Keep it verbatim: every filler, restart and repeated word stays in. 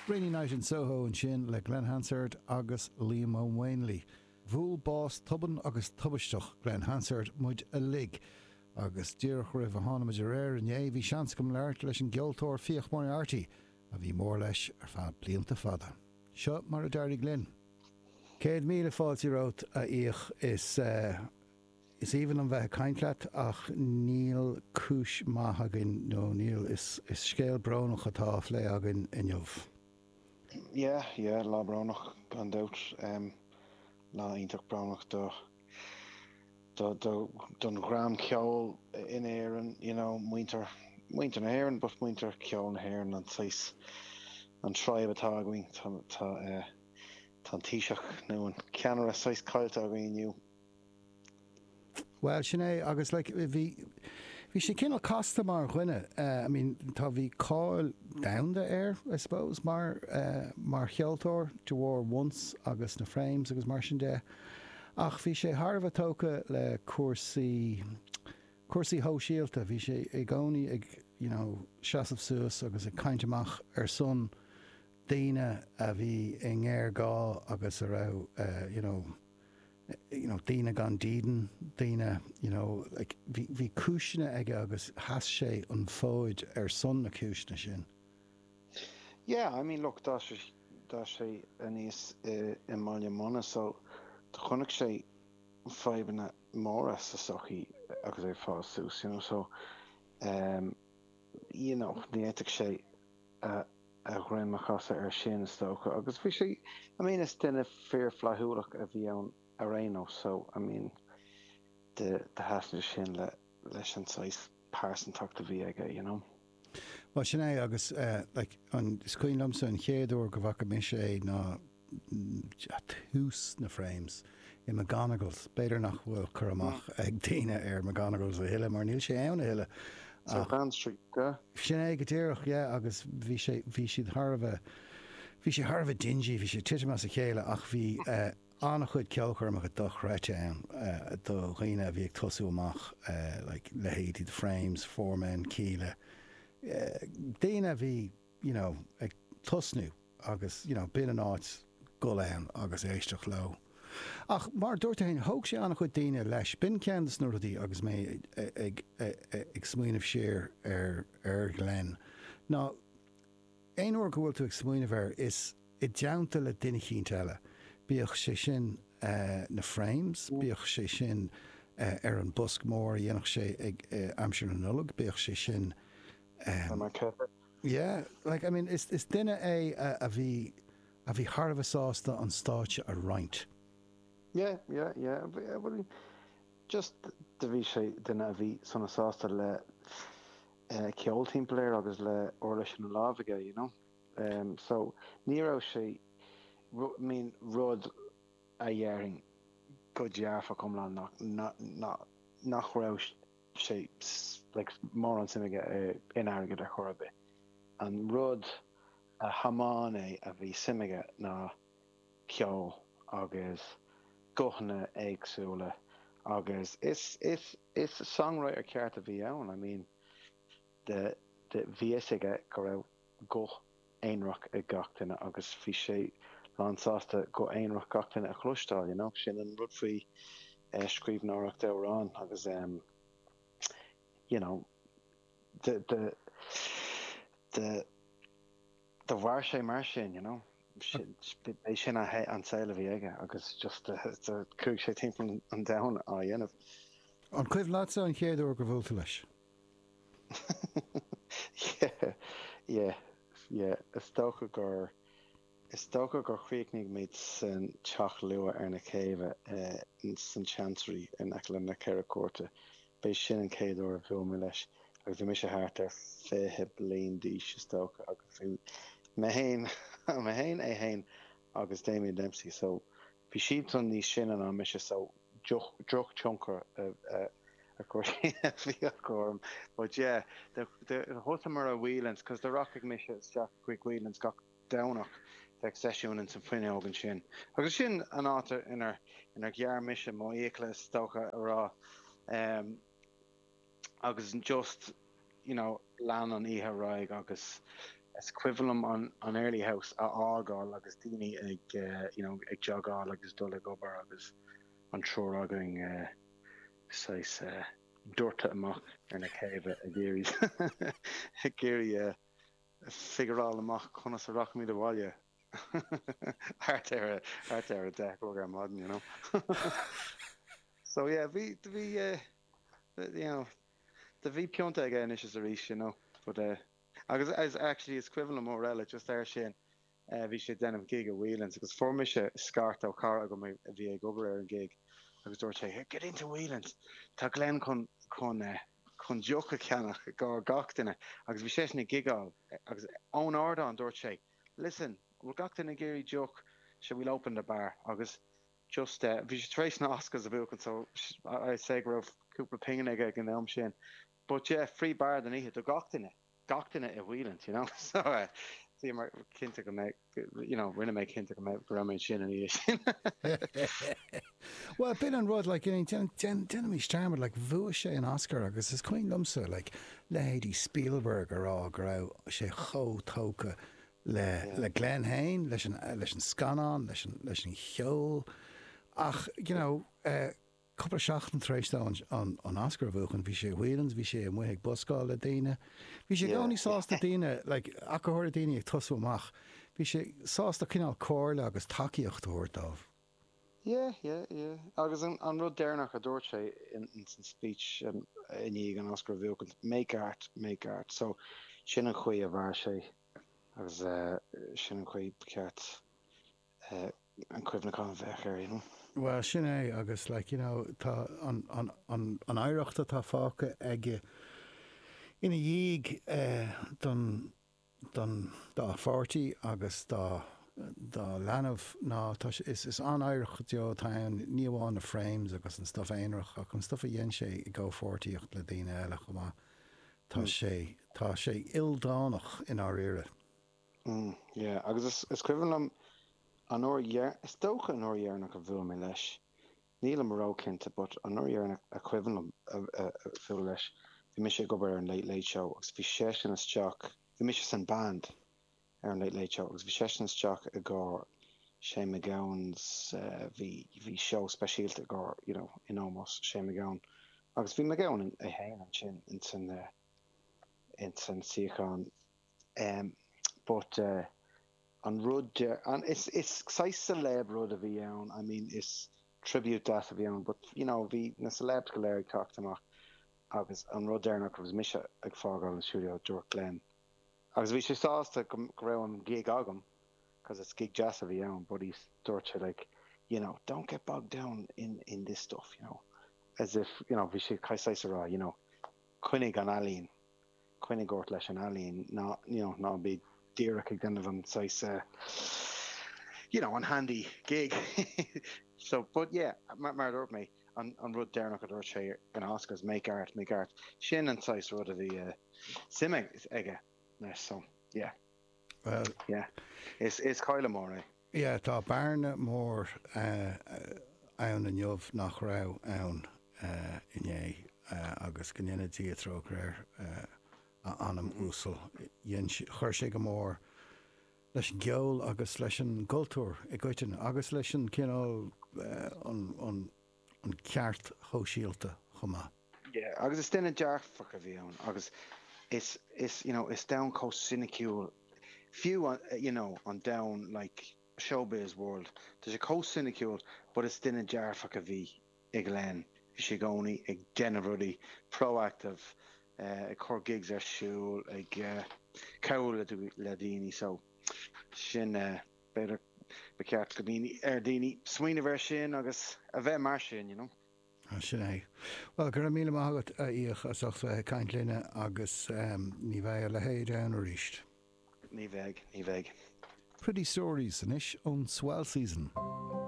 Rainy Night in Soho and sin le Glenn Hansard agus Liam O'Wainley. Bhúl bás tuban agus tubisteach Glenn Hansard muid a lig. Agus díoch raibh a hána muid a réir in é bhí seans gom leart leis an geoltóir fíoch mar artí a bhí mór leis ar fad blianta fada. Seo mar a dairí Glenn. Céad míle fáiltí rót a íoch is uh, is even an bheith caintleat ach níl cúis maithagin nó níl is, is scéal bránach atá lé agin inniuh. Yeah, yeah, lá bránach gan doubt. Um, lá ítach bránach do do do don gram ceol in éireann, you know, muinter muinter na éireann, but muinter ceol na éireann an sais an tríomh atá againn tá tá uh, tá tíiseach nó an ceanara sais caiilte againn inniu. Well, Sinead, agus like bhí bhí sé cinál casta mar chuine. Uh, I mean, tá bhí cáil domhanda air, I suppose, mar uh, mar cheoltóir de bhór once agus na frames agus mar sin de. Ach bhí sé tharbh tóca le cuasaí cuasaí hóisialta, bhí sé ag gcónaí ag, you know, seasamh suas agus ag caint amach ar son daoine a bhí i ngéir gá agus a raibh, uh, you know, you know, daoine gan díden, daoine, you know, like bhí bhí cúisina aige agus has sé an fóid ar son na cúisina sin. Yeah, I mean, look, dá sé dá sé a níos uh, i máile mana, so tá chunaigh sé faibanna móra sa sochaí agus é fás sús, you know, so um, you know, ní éiteach sé uh, a ghrím a casa ar sin stocha agus bhí sé, I mean, is duine fear flaithúlach a bhí ann a réino, so I mean the the hasna sin le leis an sais person talk to bhí aige, you know. Well, Sinead, agus uh, like an scuin lamsa an chéadúir go bhacha mis é ná tús na frames i McGonagall's beidir nach bhfuil chur amach ag daoine ar McGonagall's a hiile mar níl sé ann a hiile. So Grand Street, go? Sinead go dtíireach, yeah, agus bhí sé bhí siad tharbh bhí sé tharbh dingy, bhí sé tiitemas a chéile ach bhí uh, anna chud ceolchar amach a doch ráite ann uh, do dhaoine a bhí ag tosú amach uh, like lehéadí the frames, foremen, cíle. Uh, daoine bhí, you know, ag tosnú agus, you know, bin an áit go ann agus éisteach lo. Ach, mar dúirta hain thóg sé anna chud daoine leis bin ceantas nuairtí agus mé ag ag smaoinemh siar ar ar Glenn. Ná, ein uair go bhfuil tú ag smaoinemh ar is i deanta le duine cínte eile. Bíoch sé sin uh, na frames, bíoch sé sin uh, ar an busk mór, dhéanach sé ag uh, amsir na nullag, bíoch sé sin um, yeah, like, I mean, is, is duine é a, a bhí a bhí tharbh sásta an stáitse a roint. Yeah, yeah, yeah. Well, just de bhí sé duine a bhí sonna sásta le uh, ceol timppléir agus le or leis an lábhaige, you know. Um, so ní raibh sé I mean, rud a dhearing go dearfa cumlán nach nach nach nach raibh sé like mór an simige uh, in airgid a chorbe. An rud a hamán é a bhí simige ná ceol agus gochna éagsúla agus is is is songwriter ceart a bhí ann. I mean, de de bhí ige go raibh goch éonrach i gachtainna agus bhí sé lansásta go éonrach gachtainna a chluistáil, you know, sin an rud faoi uh, scríbhneoireacht de rán agus um, you know, the the the the bhar sé mar sin, you know, é sin a an saoile bhí aige agus just cúig sé timp an dain á dhéanamh. An cuimh lása an chéadúir go bhfuilta leis? Yeah, yeah, yeah. Is tócha gur is tócha gur chríocnig méid san teach lua ar na céimhe uh, in san chancery in Eachlan na Ceire Córta. Bei sin an céadúir a bhfuil leis agus bhí mis a thart ar féthe bliain díos is tócha agus bhí me hain me hain é hain agus Damien Dempsey, so bhí siad an níos sin an mis so droch chunker a a bhí a chum. But yeah, the the hotamar a Whelan's because the rock mis is Jack quick Whelan's got downach the session and some fine organ sin. Agus sin an átar in our in our gear mission mo éclas stocha ra um agus just, you know, lan an ihe raig agus is equivalent on an early house a ágáil agus daoine ag uh, you know ag jogáil agus dul gobar agus an trúr againg uh, sais uh, dúirte amach ar na céibh a géirí a géirí uh, figuráil amach chuna sa rach míad bháile hart ar hart ar a de go modern, you know. So yeah, we we uh, you know the V Pionta again is a reach, you know, but uh, agus as actually it's equivalent more rel just there Shane uh we should then gig a wheelings because for me scart o car go my V A gober and gig agus door say get into wheelings ta Glenn con con uh, con joke canna go gacht in it agus vi sé gigal agus own order on door say listen we're gacht in a Gary joke should we open the bar agus just uh vi trace na Oscars a book and so I say grove Cooper ping again in the Shane but yeah free bar than he had to gacht in it gacht in it a wheelant, you know. So uh see my kinte go make you know rinne make kinte go make gra sin and shin. Well bit an rod like you know ten ten ten me starmer like vu sé an Oscar agus is queen lumsa like Lady Spielberg or all grow sé cho toka le yeah. le Glenn Hain leis an leis an scanan leis an leis an cheol ach you know uh couple of shachten treist on on on Oscar vuchen vi sé wheelens vi sé mo ag buscal le dine vi sé goni sauce the dine like akor dine ag tosu mach vi sé sauce the kinal core agus takiocht hort of yeah yeah yeah agus an an rod dernach a dorche in in speech um, in an Oscar vuchen make art make art so sin an chuoi a var sé agus uh, sin an chuoi cat uh, an cuimna kan vecher you know. Well, sinné agus like you know tá an an an an áireachta tá fáca ag ina dhéig uh, don don dá forty agus dá dá leanamh ná tá is is an áireacht jo tá níomháin na frames agus an stuff éonrach ach an stuff a dhéon sé i go fortyíocht le daine eile chumá tá sé tá sé ildánach in á ire. Mm, yeah, agus is is cuimhin am an orhear is dócha an orhearnach a bhfuil mé leis. Níl am rá cinnte, but an orhearnach a cuimhin a bhfuil leis. Bhí mis sé gobar ar an Late Late Show, agus bhí sé sin isteach, bhí mis sé san band ar an Late Late Show, agus bhí sé sin isteach a gár Shane MacGowan's bhí bhí show speisialta gár, you know, in almost Shane MacGowan. Agus bhí MacGowan a hain an sin in san in san siachan. Um, but uh, on Rud, uh, and it's it's size celeb Rud of Eon. I mean, it's tribute that of Eon, but you know, the na celeb galeri talked to Mark. Agus on Rud Dernock was Misha ag fágáil in the studio, Dork Glenn. Agus we should saw us to grow on gig agam, because it's gig jazz of Eon, but he's Dorch like, you know, don't get bogged down in in this stuff, you know, as if you know we should kaisai you know, Quinnig an Aline, Quinnig Gort lesh an Aline, not you know not be. Derek again size uh, you know, on handy gig. So but yeah, mar me on on Rud Dernock at Orche and Oscars make art, make art. Shin and size Rud of the uh Simig ega. So yeah. Well yeah. It's it's Kyle Moore. Yeah, tá barna mór uh ann an jobh nach ra ann uh in uh agus gannne diatro gréir uh anam úsal chuir sé go mór leis an geol agus leis an gultúr i gcuitin agus leis an cinál an an an ceart hóisialta chumá. Yeah, agus is duine dearfach a bhí ann agus is is you know is down coast sinecúil few on, you know on down like showbiz world there's a coast sinecúil but it's duine dearfach a bhí ag len bhí sé gcónaí ag déanamh rudaí proactive. Uh, core gigs are show like uh, cowl le dini so sin uh, better becat gabini er dini swine version agus a ve marsin you know ah sin well gur mí mágat a íoch as och kaint linne agus um, ní bheith le héide an riist ní veg ní veg Pretty stories in ish on swell season.